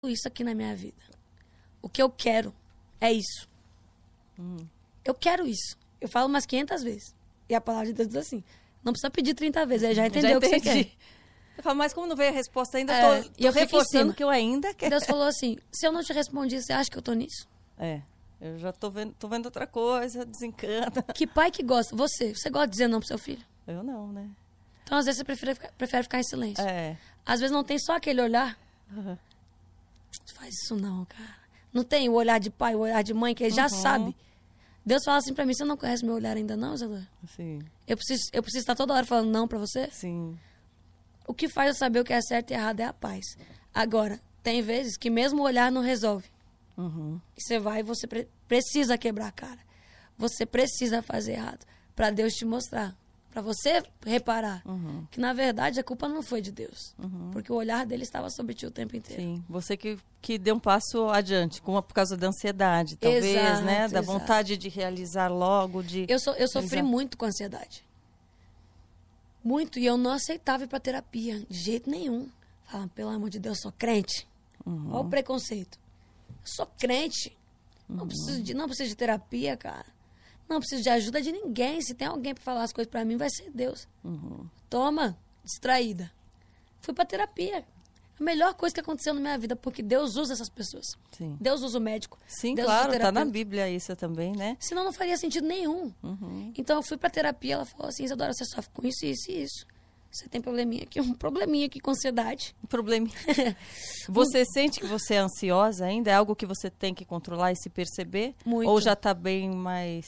isso aqui na minha vida. O que eu quero é isso. Eu quero isso. Eu falo umas 500 vezes. E a palavra de Deus diz assim, não precisa pedir 30 vezes, ele já entendeu o que você quer. Eu falo, mas como não veio a resposta ainda, eu tô e eu reforçando que eu ainda quero. Deus falou assim, se eu não te respondi, você acha que eu tô nisso? Eu já tô vendo outra coisa, desencana. Que pai que gosta? Você gosta de dizer não pro seu filho? Eu não, né? Então, às vezes, você prefere ficar em silêncio. Às vezes não tem só aquele olhar. Não faz isso não, cara. Não tem o olhar de pai, o olhar de mãe, que ele já sabe. Deus fala assim pra mim, você não conhece meu olhar ainda não, Isadora? Sim. Eu preciso estar toda hora falando não pra você? Sim. O que faz eu saber o que é certo e errado é a paz. Agora, tem vezes que mesmo o olhar não resolve. E você vai e você precisa quebrar a cara. Você precisa fazer errado pra Deus te mostrar. Pra você reparar que, na verdade, a culpa não foi de Deus. Porque o olhar dele estava sobre ti o tempo inteiro. Sim, você que deu um passo adiante, por causa da ansiedade, talvez, Exato, né? Da exato. vontade de realizar logo, de... Eu sofri muito com ansiedade. Muito. E eu não aceitava ir pra terapia, de jeito nenhum. Falava, pelo amor de Deus, eu sou crente. Olha o preconceito. Eu sou crente. Não preciso de terapia, cara. Não preciso de ajuda de ninguém. Se tem alguém pra falar as coisas pra mim, vai ser Deus. Toma, distraída. Fui pra terapia. A melhor coisa que aconteceu na minha vida, porque Deus usa essas pessoas. Sim. Deus usa o médico. Sim, Deus claro, usa o tá na terapeuta. Bíblia isso também, né? Senão não faria sentido nenhum. Então eu fui pra terapia, ela falou assim, Isadora, você sofre com isso, isso e isso. Você tem um probleminha aqui com ansiedade. Um probleminha. Você sente que você é ansiosa ainda? É algo que você tem que controlar e se perceber? Muito. Ou já tá bem mais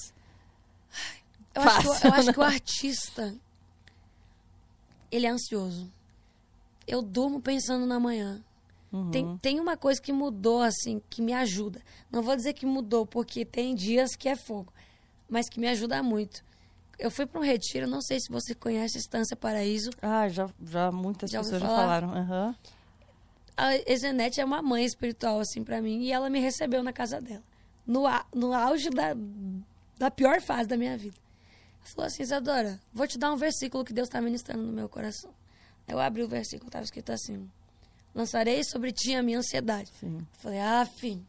Eu fácil? acho que o artista, ele é ansioso. Eu durmo pensando na manhã. Tem uma coisa que mudou, assim, que me ajuda. Não vou dizer que mudou, porque tem dias que é fogo, mas que me ajuda muito. Eu fui para um retiro, não sei se você conhece Estância Paraíso. Já muitas Já ouviu pessoas já falar? falaram. A Ezenete é uma mãe espiritual, assim, para mim, e ela me recebeu na casa dela. No auge da pior fase da minha vida. Ela falou assim, Isadora, vou te dar um versículo que Deus está ministrando no meu coração. Eu abri o versículo, estava escrito assim, lançarei sobre ti a minha ansiedade. Sim. Eu falei, fim.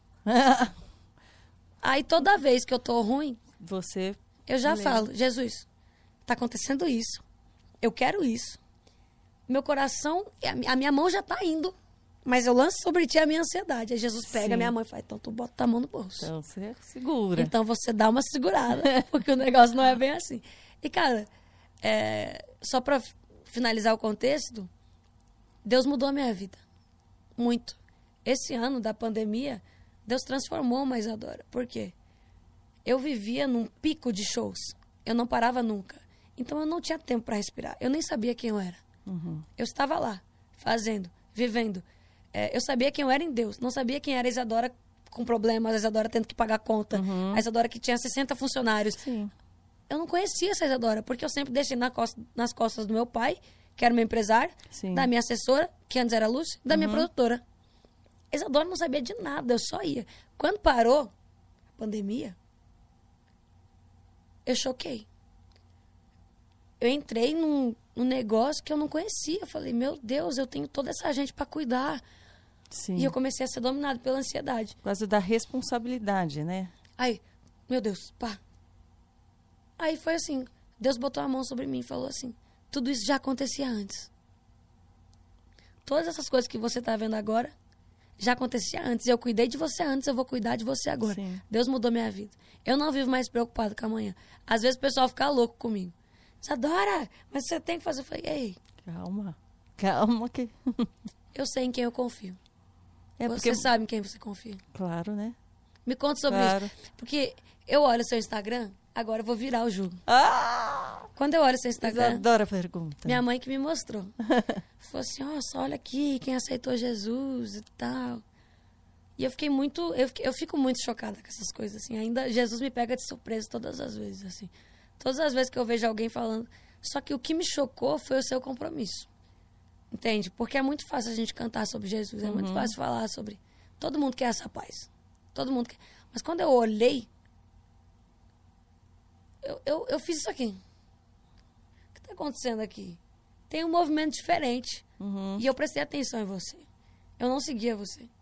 Aí toda vez que eu tô ruim, eu já falo, Jesus, tá acontecendo isso. Eu quero isso. Meu coração, a minha mão já tá indo. Mas eu lanço sobre ti a minha ansiedade. Aí Jesus pega a minha mão e fala, então tu bota a mão no bolso. Então você segura. Então você dá uma segurada, porque o negócio não é bem assim. E, cara, só pra finalizar o contexto, Deus mudou a minha vida. Muito. Esse ano da pandemia, Deus transformou uma Isadora. Por quê? Eu vivia num pico de shows. Eu não parava nunca. Então eu não tinha tempo para respirar. Eu nem sabia quem eu era. Eu estava lá, fazendo, vivendo. Eu sabia quem eu era em Deus. Não sabia quem era a Isadora com problemas, a Isadora tendo que pagar conta, a Isadora que tinha 60 funcionários. Sim. Eu não conhecia essa Isadora, porque eu sempre deixei nas costas do meu pai, que era meu empresário, Sim. da minha assessora, que antes era Lúcia, da minha produtora. A Isadora não sabia de nada, eu só ia. Quando parou a pandemia, eu choquei. Eu entrei num negócio que eu não conhecia. Eu falei, meu Deus, eu tenho toda essa gente para cuidar. Sim. E eu comecei a ser dominada pela ansiedade. Por causa da responsabilidade, né? Aí, meu Deus, pá. Aí foi assim, Deus botou a mão sobre mim e falou assim, tudo isso já acontecia antes. Todas essas coisas que você tá vendo agora, já acontecia antes. Eu cuidei de você antes, eu vou cuidar de você agora. Sim. Deus mudou minha vida. Eu não vivo mais preocupado com amanhã. Às vezes o pessoal fica louco comigo. Isadora, mas você tem que fazer. Eu falei, ei. Calma que... Eu sei em quem eu confio. Porque... Você sabe em quem você confia. Claro, né? Me conta sobre isso. Porque eu olho o seu Instagram, agora eu vou virar o jogo. Quando eu olho o seu Instagram... Eu adoro a pergunta. Minha mãe que me mostrou. Falou assim, nossa, olha aqui, quem aceitou Jesus e tal. E eu fiquei muito... Eu fico muito chocada com essas coisas, assim. Ainda Jesus me pega de surpresa todas as vezes, assim. Todas as vezes que eu vejo alguém falando... Só que o que me chocou foi o seu compromisso. Entende? Porque é muito fácil a gente cantar sobre Jesus. É muito fácil falar sobre... Todo mundo quer essa paz. Todo mundo quer... Mas quando eu olhei... Eu fiz isso aqui. O que está acontecendo aqui? Tem um movimento diferente. E eu prestei atenção em você. eu não seguia você.